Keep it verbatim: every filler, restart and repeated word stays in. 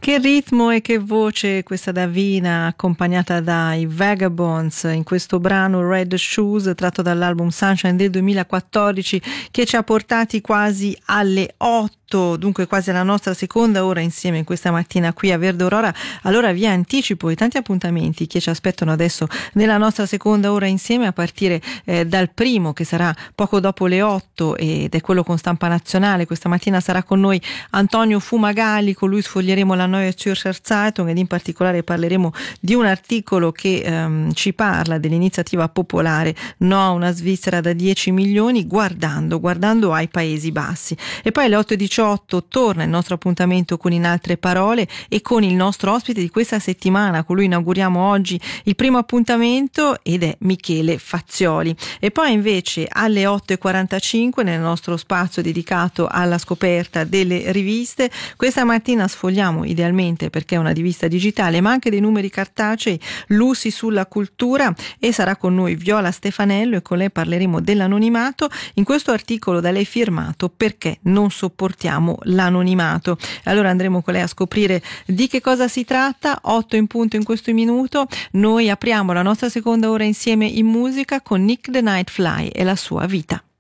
Che ritmo e che voce questa Davina, accompagnata dai Vagabonds in questo brano Red Shoes tratto dall'album Sunshine del duemilaquattordici, che ci ha portati quasi alle otto, dunque quasi alla nostra seconda ora insieme questa mattina qui a Verde Aurora. Allora vi anticipo i tanti appuntamenti che ci aspettano adesso nella nostra seconda ora insieme, a partire eh, dal primo, che sarà poco dopo le otto ed è quello con Stampa Nazionale. Questa mattina sarà con noi Antonio Fumagalli, con lui sfoglieremo la Neue Zürcher Zeitung ed in particolare parleremo di un articolo che ehm, ci parla dell'iniziativa popolare No a una Svizzera da dieci milioni, guardando, guardando ai Paesi Bassi. E poi alle otto e diciotto torna il nostro appuntamento con In altre parole e con il nostro ospite di questa settimana, con lui inauguriamo oggi il primo appuntamento ed è Michele Fazzioli. E poi invece alle otto e quarantacinque, nel nostro spazio dedicato alla scoperta delle riviste, questa mattina sfogliamo idealmente, perché è una rivista digitale ma anche dei numeri cartacei, Lucy sulla cultura, e sarà con noi Viola Stefanello e con lei parleremo dell'anonimato, in questo articolo da lei firmato Perché non sopportiamo l'anonimato. Allora andremo con lei a scoprire di che cosa si tratta. Otto in punto in questo minuto, noi apriamo la nostra seconda ora insieme in musica con Nick the Nightfly e la sua vita.